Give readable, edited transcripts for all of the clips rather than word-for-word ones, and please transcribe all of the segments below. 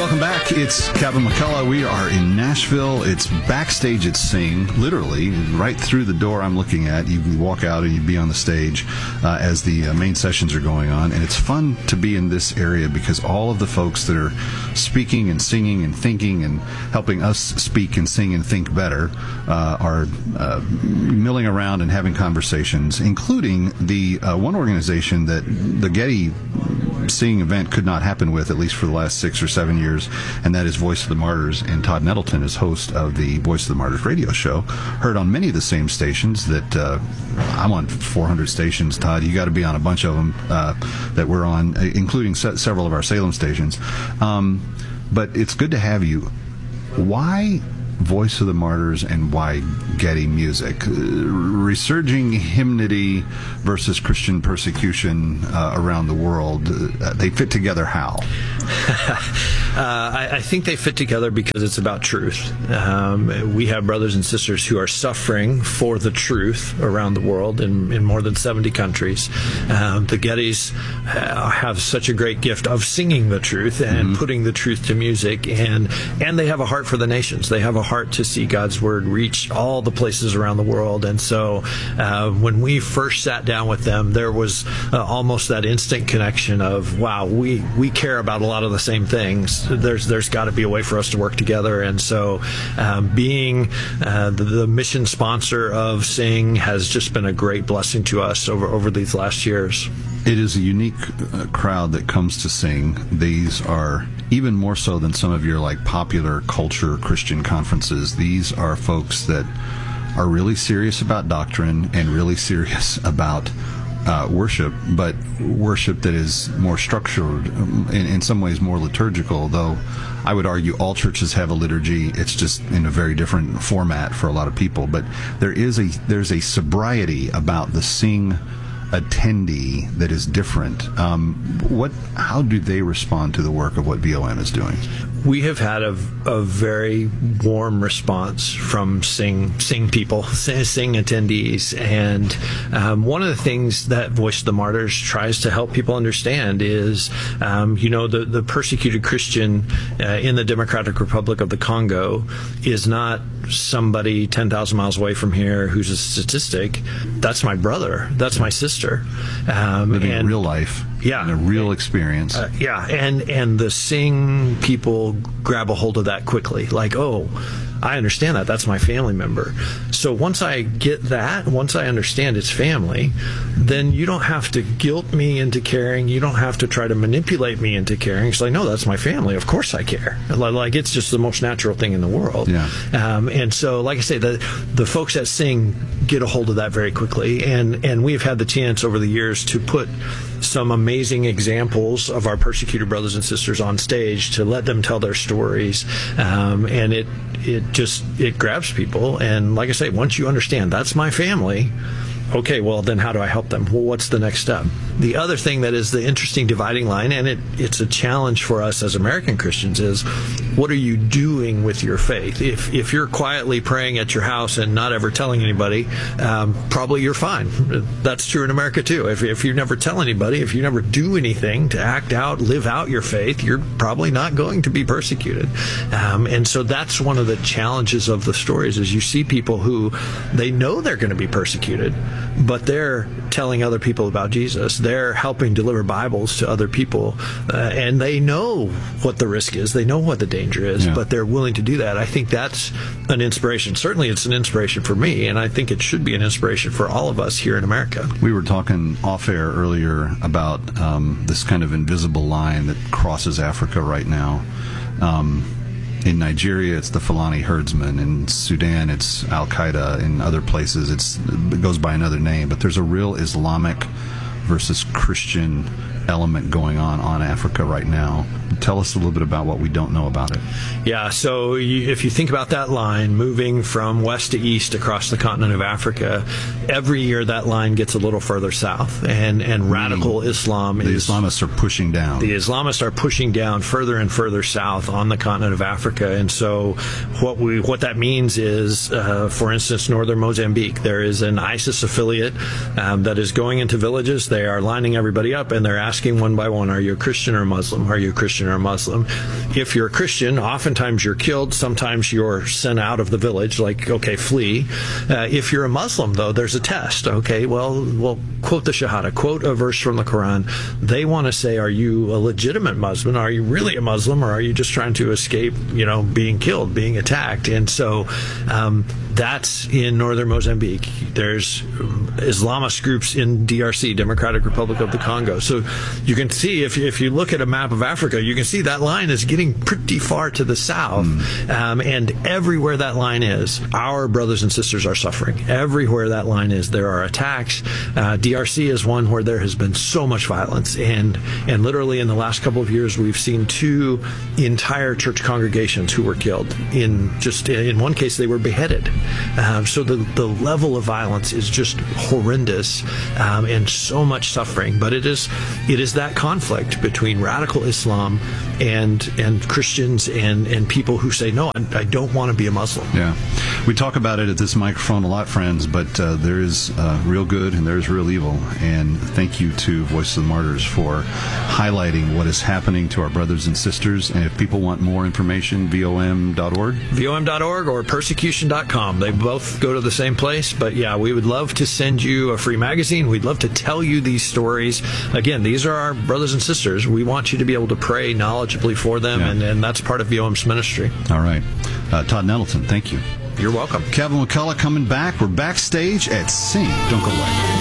welcome back. It's Kevin McCullough. We are in Nashville. It's backstage at Sing, literally, right through the door I'm looking at. You can walk out and you'd be on the stage as the main sessions are going on. And it's fun to be in this area because all of the folks that are speaking and singing and thinking and helping us speak and sing and think better are milling around and having conversations, including the one organization that the Getty Sing event could not happen with, at least for the last 6 or 7 years, and that is Voice of the Martyrs. And Todd Nettleton is host of the Voice of the Martyrs radio show, heard on many of the same stations that I'm on. 400 stations. Todd, you got to be on a bunch of them that we're on, including several of our Salem stations. But it's good to have you. Why Voice of the Martyrs and why Getty music? Resurging hymnody versus Christian persecution around the world, they fit together how? I think they fit together because it's about truth. We have brothers and sisters who are suffering for the truth around the world in more than 70 countries. The Gettys have such a great gift of singing the truth and putting the truth to music, and they have a heart for the nations. They have a heart to see God's word reach all the places around the world. And so when we first sat down with them, there was almost that instant connection of, wow, we care about a lot of the same things. There's got to be a way for us to work together. And so being the mission sponsor of Sing has just been a great blessing to us over these last years. It is a unique crowd that comes to Sing. These are even more so than some of your like popular culture Christian conferences. These are folks that are really serious about doctrine and really serious about worship, but worship that is more structured, in some ways more liturgical, though I would argue all churches have a liturgy. It's just in a very different format for a lot of people. But there's a sobriety about the Sing attendee that is different. How do they respond to the work of what VOM is doing? We have had a very warm response from Sing people, Sing attendees. And one of the things that Voice of the Martyrs tries to help people understand is, the persecuted Christian in the Democratic Republic of the Congo is not somebody 10,000 miles away from here who's a statistic. That's my brother. That's my sister. Living in real life. Yeah. In a real experience. And the Sing people grab a hold of that quickly. Like, oh, I understand that. That's my family member. So once I get that, once I understand it's family, then you don't have to guilt me into caring. You don't have to try to manipulate me into caring. It's like, no, that's my family. Of course I care. Like, it's just the most natural thing in the world. Yeah. And so, like I say, the folks at Sing get a hold of that very quickly. And we've had the chance over the years to put some amazing examples of our persecuted brothers and sisters on stage to let them tell their stories. And it grabs people. And like I say, once you understand that's my family, okay, well, then how do I help them? Well, what's the next step? The other thing that is the interesting dividing line, and it's a challenge for us as American Christians, is what are you doing with your faith? If you're quietly praying at your house and not ever telling anybody, probably you're fine. That's true in America too. If you never tell anybody, if you never do anything to act out, live out your faith, you're probably not going to be persecuted. And so that's one of the challenges of the stories, is you see people who they know they're going to be persecuted, but they're telling other people about Jesus. They're helping deliver Bibles to other people, and they know what the risk is. They know what the danger is, but they're willing to do that. I think that's an inspiration. Certainly it's an inspiration for me, and I think it should be an inspiration for all of us here in America. We were talking off-air earlier about this kind of invisible line that crosses Africa right now. In Nigeria, it's the Fulani herdsmen. In Sudan, it's Al-Qaeda. In other places, it goes by another name. But there's a real Islamic versus Christian element going on Africa right now. Tell us a little bit about what we don't know about it. Yeah, so if you think about that line moving from west to east across the continent of Africa, every year that line gets a little further south, and radical Islam is... The Islamists are pushing down. The Islamists are pushing down further and further south on the continent of Africa, and so what that means is, for instance, northern Mozambique, there is an ISIS affiliate that is going into villages. They are lining everybody up, and they're asking asking one by one, are you a Christian or a Muslim? Are you a Christian or a Muslim? If you're a Christian, oftentimes you're killed. Sometimes you're sent out of the village, like, okay, flee. If you're a Muslim, though, there's a test. Okay, well, quote the Shahada, quote a verse from the Quran. They want to say, are you a legitimate Muslim? Are you really a Muslim? Or are you just trying to escape, being killed, being attacked? And so that's in northern Mozambique. There's Islamist groups in DRC, Democratic Republic of the Congo. So you can see, if you look at a map of Africa, you can see that line is getting pretty far to the south. And everywhere that line is, our brothers and sisters are suffering. Everywhere that line is, there are attacks. DRC is one where there has been so much violence. And literally in the last couple of years, we've seen 2 entire church congregations who were killed. In one case, they were beheaded. So the level of violence is just horrendous, and so much suffering. But it is that conflict between radical Islam and Christians and people who say, no, I don't want to be a Muslim. Yeah. We talk about it at this microphone a lot, friends, but there is real good and there is real evil. And thank you to Voice of the Martyrs for highlighting what is happening to our brothers and sisters. And if people want more information, vom.org? vom.org or persecution.com. They both go to the same place. But yeah, we would love to send you a free magazine. We'd love to tell you these stories. Again, these are our brothers and sisters. We want you to be able to pray knowledgeably for them, and that's part of VOM's ministry. All right. Todd Nettleton, thank you. You're welcome. Kevin McCullough coming back. We're backstage at Sing. Don't go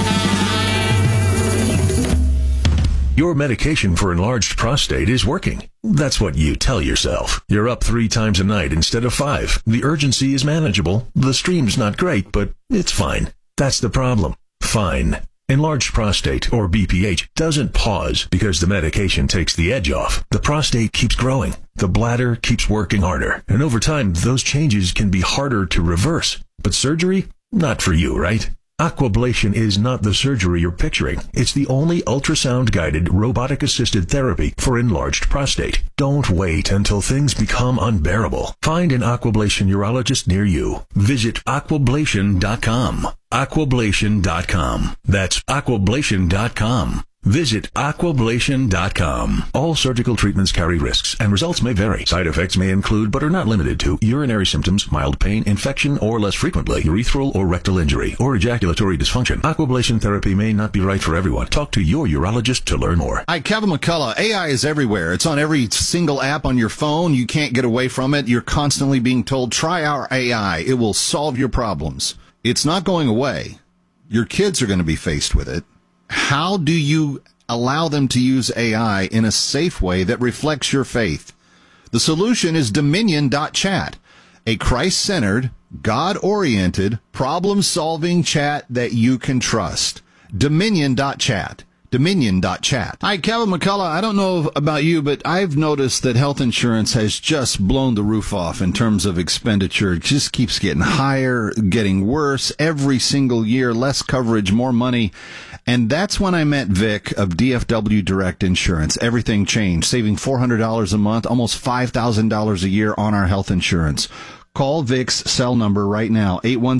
away. Your medication for enlarged prostate is working. That's what you tell yourself. You're up 3 times a night instead of 5. The urgency is manageable. The stream's not great, but it's fine. That's the problem. Fine. Enlarged prostate, or BPH, doesn't pause because the medication takes the edge off. The prostate keeps growing. The bladder keeps working harder. And over time, those changes can be harder to reverse. But surgery? Not for you, right? Aquablation is not the surgery you're picturing. It's the only ultrasound-guided, robotic-assisted therapy for enlarged prostate. Don't wait until things become unbearable. Find an Aquablation urologist near you. Visit aquablation.com. Aquablation.com. That's aquablation.com. Visit aquablation.com. All surgical treatments carry risks, and results may vary. Side effects may include, but are not limited to, urinary symptoms, mild pain, infection, or less frequently, urethral or rectal injury, or ejaculatory dysfunction. Aquablation therapy may not be right for everyone. Talk to your urologist to learn more. Hi, Kevin McCullough. AI is everywhere. It's on every single app on your phone. You can't get away from it. You're constantly being told, try our AI. It will solve your problems. It's not going away. Your kids are going to be faced with it. How do you allow them to use AI in a safe way that reflects your faith? The solution is Dominion.chat, a Christ-centered, God-oriented, problem-solving chat that you can trust. Dominion.chat. Dominion.chat. Hi, Kevin McCullough. I don't know about you, but I've noticed that health insurance has just blown the roof off in terms of expenditure. It just keeps getting higher, getting worse every single year, less coverage, more money. And that's when I met Vic of DFW Direct Insurance. Everything changed, saving $400 a month, almost $5,000 a year on our health insurance. Call Vic's cell number right now,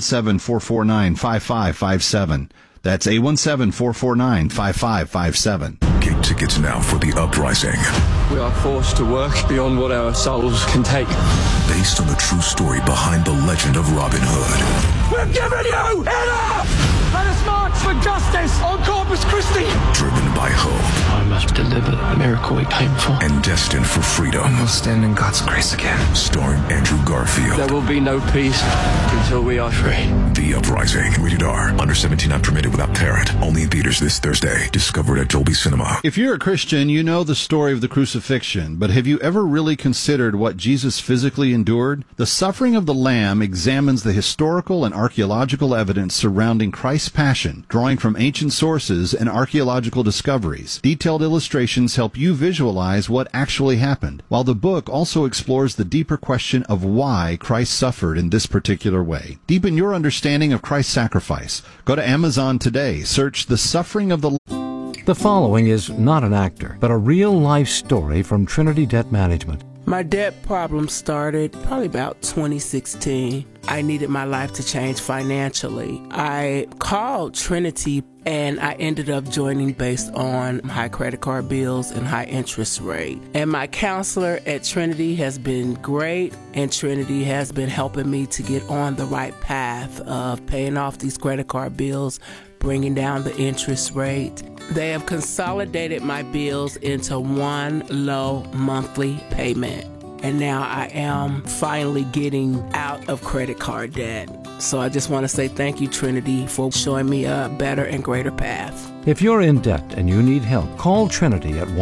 817-449-5557. That's 817-449-5557. Get tickets now for The Uprising. We are forced to work beyond what our souls can take. Based on the true story behind the legend of Robin Hood. We're giving you enough! Let us march for justice on Corpus Christi! Driven by hope. I must deliver the miracle we came for. And destined for freedom. We'll stand in God's grace again. Starring Andrew Garfield. There will be no peace until we are free. The Uprising. Rated R. Under 17 not permitted without parent. Only in theaters this Thursday. Discovered at Dolby Cinema. If you're a Christian, you know the story of the crucifixion, but have you ever really considered what Jesus physically endured? The Suffering of the Lamb examines the historical and archaeological evidence surrounding Christ's passion, drawing from ancient sources and archaeological discoveries. Detailed illustrations help you visualize what actually happened, while the book also explores the deeper question of why Christ suffered in this particular way. Deepen your understanding of Christ's sacrifice. Go to Amazon today. Search The Suffering of the The following is not an actor, but a real-life story from Trinity Debt Management. My debt problem started probably about 2016. I needed my life to change financially. I called Trinity and I ended up joining based on high credit card bills and high interest rate. And my counselor at Trinity has been great, and Trinity has been helping me to get on the right path of paying off these credit card bills, bringing down the interest rate. They have consolidated my bills into one low monthly payment. And now I am finally getting out of credit card debt. So I just want to say thank you, Trinity, for showing me a better and greater path. If you're in debt and you need help, call Trinity at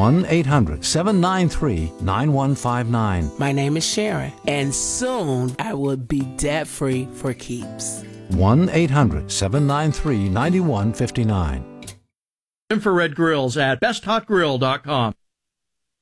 1-800-793-9159. My name is Sharon, and soon I will be debt-free for keeps. 1-800-793-9159. Infrared grills at besthotgrill.com.